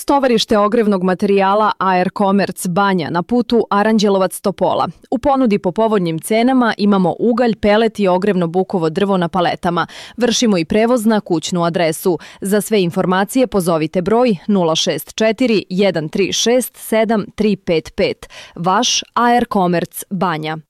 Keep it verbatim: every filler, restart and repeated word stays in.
Tovarište ogrevnog materijala A R Commerce Banja na putu Aranđelovac-Topola. U ponudi po povoljnim cenama imamo ugalj, pelet i ogrevno bukovo drvo na paletama. Vršimo i prevoz na kućnu adresu. Za sve informacije pozovite broj nula šest četiri jedan tri šest sedam tri pet pet. Vaš A R Commerce Banja.